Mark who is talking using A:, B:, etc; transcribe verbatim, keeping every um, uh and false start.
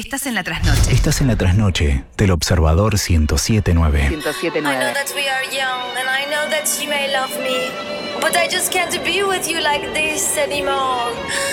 A: Estás en la trasnoche.
B: Estás en la trasnoche del Observador ciento siete punto nueve.
A: ciento siete punto
C: I know
A: nueve.
C: that we are young and I know that you may love me, but I just can't be with you like this anymore.